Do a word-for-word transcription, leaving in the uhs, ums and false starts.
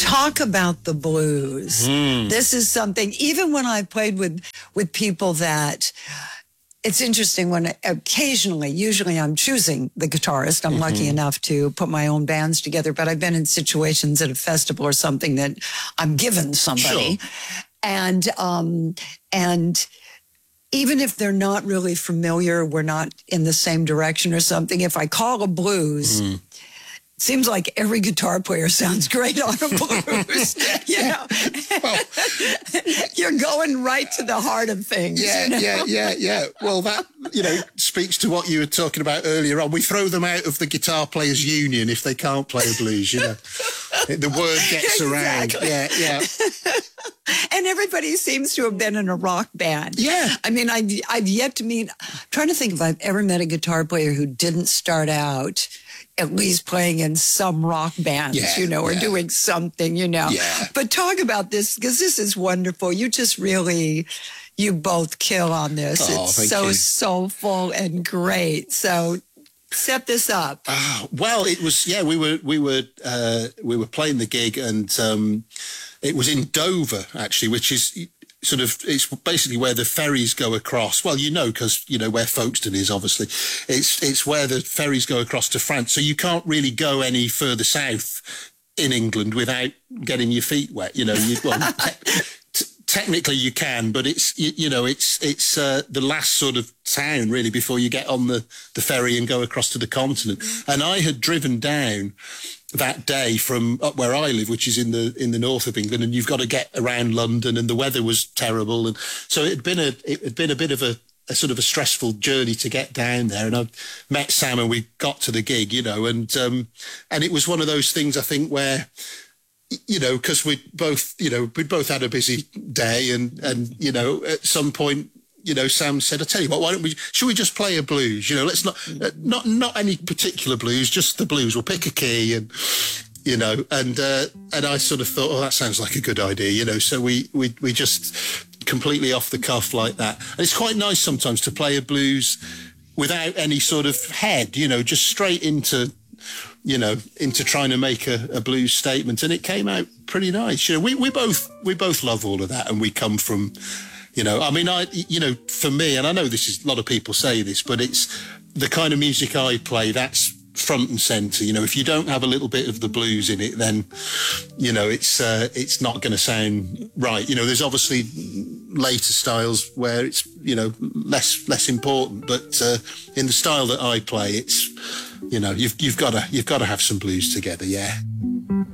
Talk about the blues. Mm. This is something, even when I played with, with people that, it's interesting when occasionally, usually I'm choosing the guitarist. I'm mm-hmm. lucky enough to put my own bands together, but I've been in situations at a festival or something that I'm given somebody. Sure. And, um, and even if they're not really familiar, we're not in the same direction or something, if I call a blues, mm. seems like every guitar player sounds great on a blues. You know, well, you're going right to the heart of things. Yeah, you know? yeah, yeah, yeah. Well, that, you know, speaks to what you were talking about earlier on. We throw them out of the guitar players union if they can't play a blues, you know. The word gets exactly. around. Yeah, yeah. And everybody seems to have been in a rock band. Yeah. I mean, I've, I've yet to meet, I'm trying to think if I've ever met a guitar player who didn't start out at least playing in some rock bands, yeah, you know, or yeah. doing something, you know. Yeah. But talk about this, because this is wonderful. You just really, you both kill on this. Oh, it's thank so you. soulful and great. So set this up. Uh, well, it was, yeah, we were, we were, uh, we were playing the gig, and um, it was in Dover, actually, which is sort of, it's basically where the ferries go across. Well, you know, because, you know, where Folkestone is, obviously. It's it's where the ferries go across to France. So you can't really go any further south in England without getting your feet wet. You know, you, well, te- t- technically you can, but it's, you, you know, it's it's uh, the last sort of town, really, before you get on the, the ferry and go across to the continent. And I had driven down that day from up where I live, which is in the in the north of England, and you've got to get around London, and the weather was terrible, and so it had been a it had been a bit of a, a sort of a stressful journey to get down there. And I met Sam, and we got to the gig, you know, and um, and it was one of those things, I think, where, you know, because we both, you know, we both had a busy day, and and you know, at some point, you know, Sam said, I tell you what, why don't we, should we just play a blues? You know, let's not, uh, not, not any particular blues, just the blues. We'll pick a key, and, you know, and, uh, and I sort of thought, oh, that sounds like a good idea, you know, so we, we, we just completely off the cuff like that. And it's quite nice sometimes to play a blues without any sort of head, you know, just straight into, you know, into trying to make a, a blues statement. And it came out pretty nice. You know, we, we both, we both love all of that, and we come from, you know, I mean, I, you know, for me, and I know this is, a lot of people say this, but it's the kind of music I play, that's front and centre. You know, if you don't have a little bit of the blues in it, then, you know, it's uh, it's not going to sound right. You know, there's obviously later styles where it's, you know, less less important, but uh, in the style that I play, it's, you know, you've you've got to you've got to have some blues together, yeah.